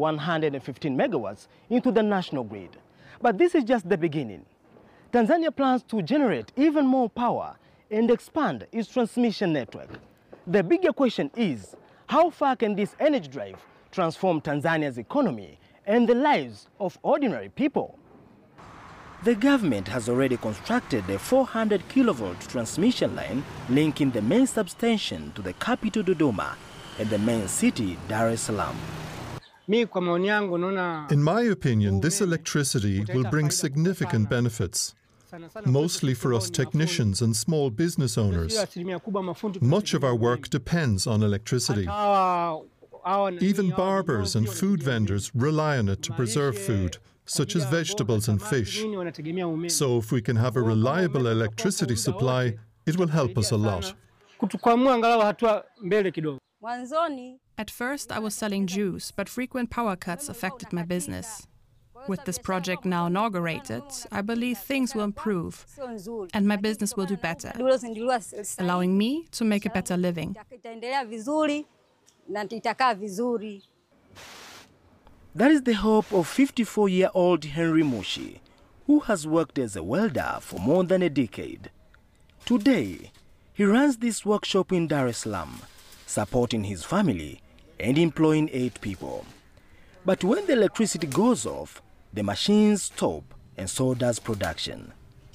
115 megawatts into the national grid. But this is just the beginning. Tanzania plans to generate even more power and expand its transmission network. The bigger question is, how far can this energy drive transform Tanzania's economy and the lives of ordinary people? The government has already constructed a 400 kilovolt transmission line linking the main substation to the capital Dodoma and the main city Dar es Salaam. In my opinion, this electricity will bring significant benefits, mostly for us technicians and small business owners. Much of our work depends on electricity. Even barbers and food vendors rely on it to preserve food, such as vegetables and fish. So if we can have a reliable electricity supply, it will help us a lot. At first I was selling juice, but frequent power cuts affected my business. With this project now inaugurated, I believe things will improve and my business will do better, allowing me to make a better living. That is the hope of 54-year-old Henry Mushi, who has worked as a welder for more than a decade. Today, he runs this workshop in Dar es Salaam, supporting his family and employing 8 people. But when the electricity goes off, the machines stop, and so does production.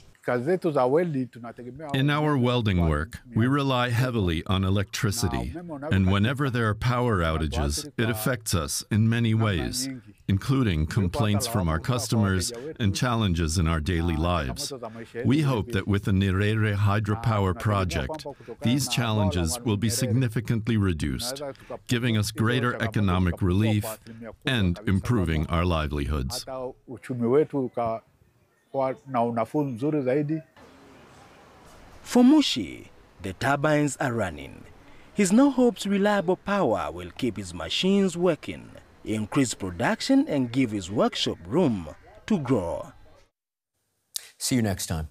In our welding work, we rely heavily on electricity, and whenever there are power outages, it affects us in many ways, including complaints from our customers and challenges in our daily lives. We hope that with the Nyerere hydropower project, these challenges will be significantly reduced, giving us greater economic relief and improving our livelihoods. For Mushi, the turbines are running. He now hopes reliable power will keep his machines working, increase production and give his workshop room to grow. See you next time.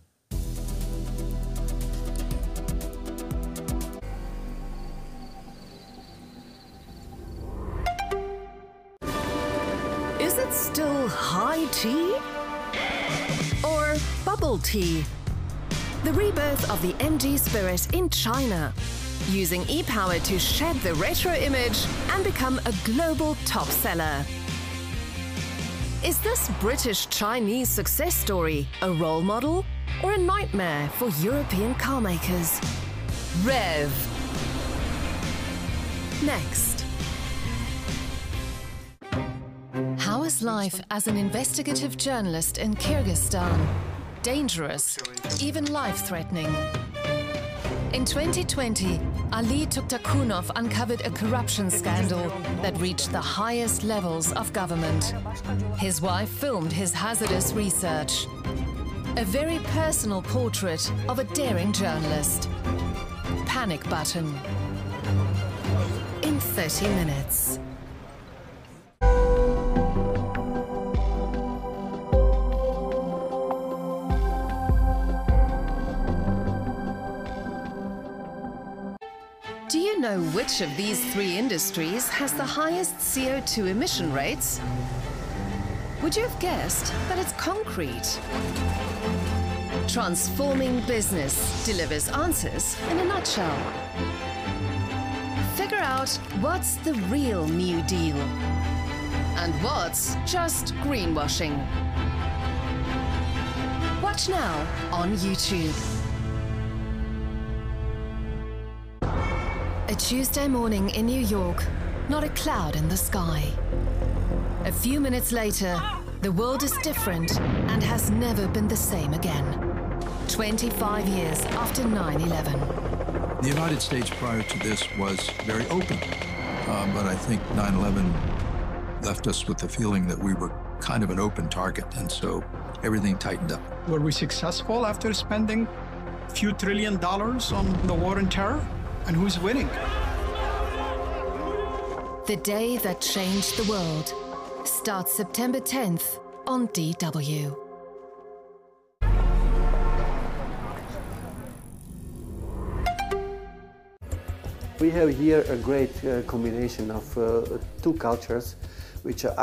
Is it still high tea? Or bubble tea? The rebirth of the MG Spirit in China, using e-power to shed the retro image and become a global top seller. Is this British-Chinese success story a role model or a nightmare for European car makers? REV. Next. How is life as an investigative journalist in Kyrgyzstan? Dangerous, even life-threatening. In 2020, Ali Tuktakunov uncovered a corruption scandal that reached the highest levels of government. His wife filmed his hazardous research. A very personal portrait of a daring journalist. Panic button. In 30 minutes. Do you know which of these 3 industries has the highest CO2 emission rates? Would you have guessed that it's concrete? Transforming Business delivers answers in a nutshell. Figure out what's the real New Deal and what's just greenwashing. Watch now on YouTube. A Tuesday morning in New York, not a cloud in the sky. A few minutes later, the world is different and has never been the same again. 25 years after 9/11. The United States prior to this was very open, but I think 9/11 left us with the feeling that we were kind of an open target, and so everything tightened up. Were we successful after spending a few $1 trillion on the war on terror? And who's winning? The day that changed the world starts September 10th on DW. We have here a great combination of 2 cultures which are